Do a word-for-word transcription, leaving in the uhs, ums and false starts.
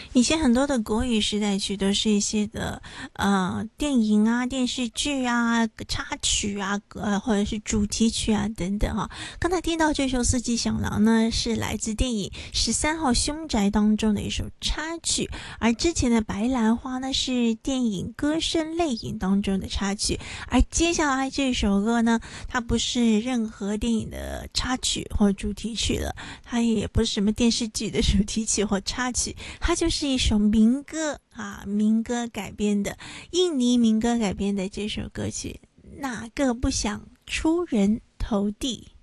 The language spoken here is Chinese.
以前很多的国语时代曲都是一些的呃电影啊、电视剧啊、插曲啊，呃或者是主题曲啊等等哈。刚才听到这首《四季响廊》呢，是来自电影《十三号凶宅》当中的一首插曲，而之前的《白兰花》呢是电影《歌声泪影》当中的插曲，而接下来这首歌呢，它不是任何电影的插曲或主题曲了，它也不是什么电视剧的主题曲或插曲，它就是一首民歌啊，民歌改编的印尼民歌改编的这首歌曲，哪个不想出人头地？